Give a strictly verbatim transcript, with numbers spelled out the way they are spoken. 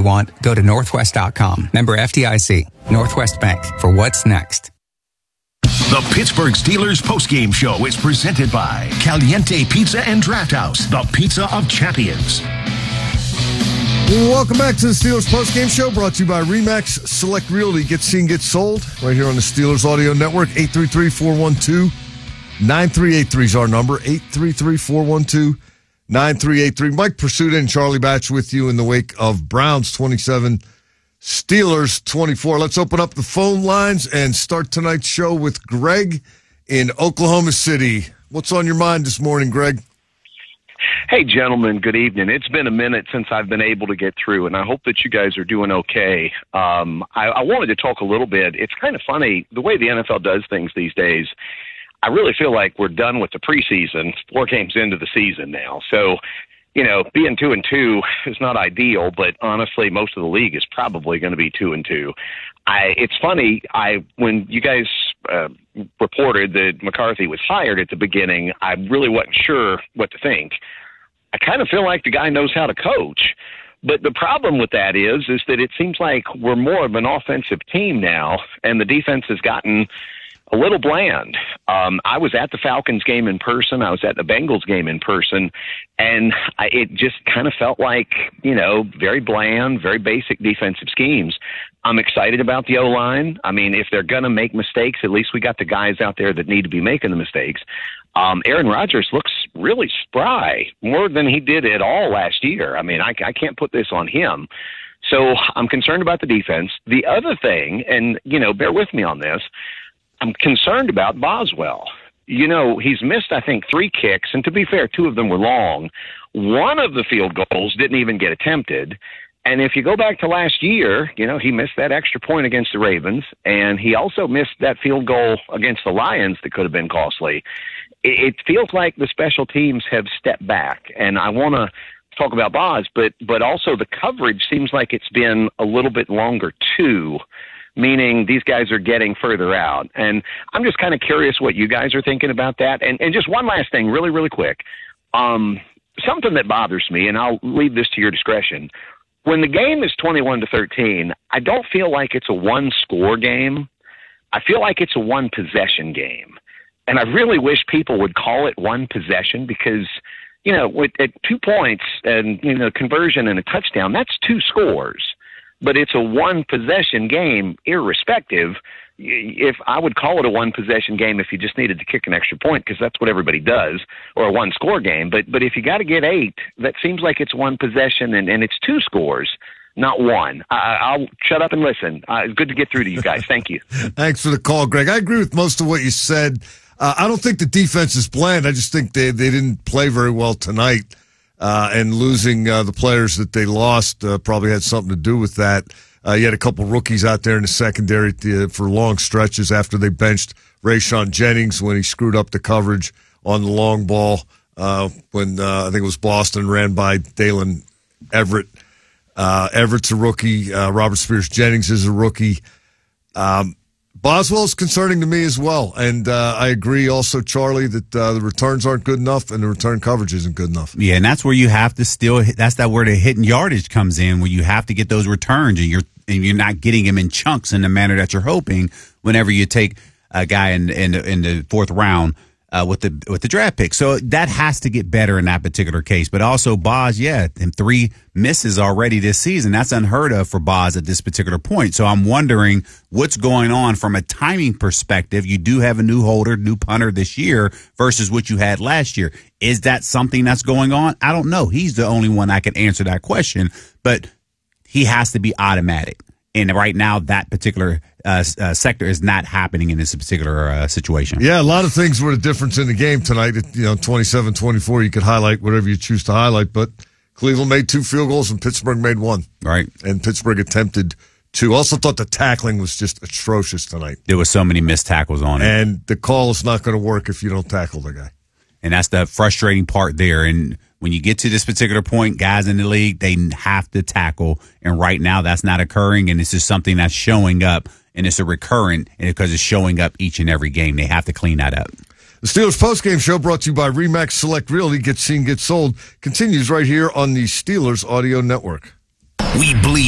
want, go to northwest dot com. Member F D I C. Northwest Bank. For what's next. The Pittsburgh Steelers postgame show is presented by Caliente Pizza and Draft House, the pizza of champions. Welcome back to the Steelers postgame show, brought to you by RE/MAX Select Realty. Get seen, get sold, right here on the Steelers Audio Network. eight three three, four one two, nine three eight three is our number. eight three three, four one two, nine three eight three. Mike Pursuta and Charlie Batch with you in the wake of Browns twenty-seven, Steelers twenty-four. Let's open up the phone lines and start tonight's show with Greg in Oklahoma City. What's on your mind this morning, Greg? Hey, gentlemen, good evening. It's been a minute since I've been able to get through, and I hope that you guys are doing okay. Um, I, I wanted to talk a little bit. It's kind of funny, the way the N F L does things these days. I really feel like we're done with the preseason, four games into the season now. So, you know, being two and two is not ideal, but honestly, most of the league is probably going to be two and two. I, it's funny, I when you guys uh, reported that McCarthy was hired at the beginning, I really wasn't sure what to think. I kind of feel like the guy knows how to coach. But the problem with that is, is that it seems like we're more of an offensive team now, and the defense has gotten a little bland. Um, I was at the Falcons game in person. I was at the Bengals game in person, and I, it just kind of felt like, you know, very bland, very basic defensive schemes. I'm excited about the O-line. I mean, if they're going to make mistakes, at least we got the guys out there that need to be making the mistakes. Um, Aaron Rodgers looks really spry, more than he did at all last year. I mean, I, I can't put this on him. So I'm concerned about the defense. The other thing, and, you know, bear with me on this, I'm concerned about Boswell. You know, he's missed, I think, three kicks, and to be fair, two of them were long. One of the field goals didn't even get attempted. And if you go back to last year, you know, he missed that extra point against the Ravens, and he also missed that field goal against the Lions that could have been costly. It, it feels like the special teams have stepped back, and I want to talk about Boz, but but also the coverage seems like it's been a little bit longer too, meaning these guys are getting further out. And I'm just kind of curious what you guys are thinking about that. And and just one last thing, really, really quick. Um, something that bothers me, and I'll leave this to your discretion. When the game is twenty-one to thirteen, I don't feel like it's a one-score game. I feel like it's a one-possession game. And I really wish people would call it one possession because, you know, with, at two points and, you know, conversion and a touchdown, that's two scores. But it's a one-possession game irrespective. If I would call it a one-possession game if you just needed to kick an extra point, because that's what everybody does, or a one-score game. But but if you got to get eight, that seems like it's one possession and, and it's two scores, not one. I, I'll shut up and listen. Uh, it's good to get through to you guys. Thank you. Thanks for the call, Greg. I agree with most of what you said. Uh, I don't think the defense is bland. I just think they, they didn't play very well tonight. Uh, and losing uh, the players that they lost uh, probably had something to do with that. Uh, you had a couple rookies out there in the secondary to, for long stretches after they benched Rayshon Jennings when he screwed up the coverage on the long ball uh, when uh, I think it was Boston ran by Dalen Everett. Uh, Everett's a rookie. Uh, Robert Spears-Jennings is a rookie. Um, Boswell's concerning to me as well, and uh, I agree also, Charlie, that uh, the returns aren't good enough and the return coverage isn't good enough. Yeah, and that's where you have to still – that's that where the hitting yardage comes in, where you have to get those returns, and you're and you're not getting them in chunks in the manner that you're hoping whenever you take a guy in, in, the, in the fourth round uh, with the with the draft pick. So that has to get better in that particular case. But also, Boz, yeah, and three misses already this season. That's unheard of for Boz at this particular point. So I'm wondering what's going on from a timing perspective. You do have a new holder, new punter this year versus what you had last year. Is that something that's going on? I don't know. He's the only one that can answer that question, but he has to be automatic. And right now, that particular uh, uh, sector is not happening in this particular uh, situation. Yeah, a lot of things were the difference in the game tonight. You know, twenty-seven twenty-four, you could highlight whatever you choose to highlight, but Cleveland made two field goals and Pittsburgh made one. Right. And Pittsburgh attempted two. Also thought the tackling was just atrocious tonight. There was so many missed tackles on it. And the call is not going to work if you don't tackle the guy. And that's the frustrating part there. And when you get to this particular point, guys in the league, they have to tackle. And right now, that's not occurring. And this is something that's showing up. And it's a recurrent and because it's showing up each and every game. They have to clean that up. The Steelers postgame show brought to you by RE/MAX Select Realty. Get seen, get sold. Continues right here on the Steelers Audio Network. We bleed.